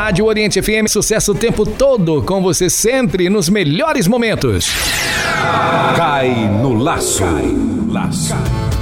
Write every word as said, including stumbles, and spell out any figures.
Rádio Oriente F M, sucesso o tempo todo, com você sempre nos melhores momentos. Cai no laço. Cai no laço.